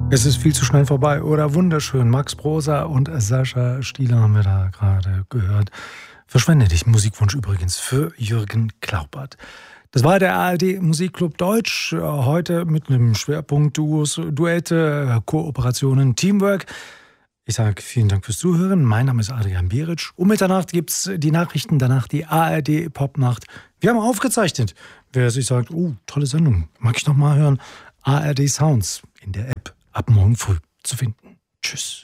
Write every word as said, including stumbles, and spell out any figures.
Es ist viel zu schnell vorbei oder wunderschön. Max Prosa und Sascha Stieler haben wir da gerade gehört. Verschwende dich. Musikwunsch übrigens für Jürgen Klaubert. Das war der A R D Musikclub Deutsch. Heute mit einem Schwerpunkt Duos, Duette, Kooperationen, Teamwork. Ich sage vielen Dank fürs Zuhören. Mein Name ist Adrian Beric. Um Mitternacht gibt es die Nachrichten, danach die A R D Popnacht. Wir haben aufgezeichnet. Wer sich sagt, oh, tolle Sendung, mag ich noch mal hören. A R D Sounds in der App ab morgen früh zu finden. Tschüss.